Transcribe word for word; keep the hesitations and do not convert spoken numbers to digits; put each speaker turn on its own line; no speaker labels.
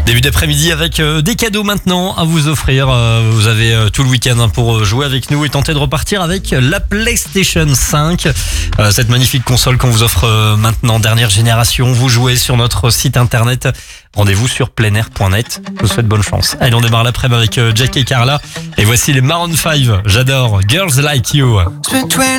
Début d'après-midi avec euh, des cadeaux maintenant à vous offrir. Euh, vous avez euh, tout le week-end hein, pour euh, jouer avec nous et tenter de repartir avec la PlayStation cinq. Euh, cette magnifique console qu'on vous offre euh, maintenant, dernière génération. Vous jouez sur notre site internet. Rendez-vous sur pleinair point net. Je vous souhaite bonne chance. Allez, on démarre l'après-midi avec euh, Jack et Carla. Et voici les Maroon five. J'adore. Girls Like You.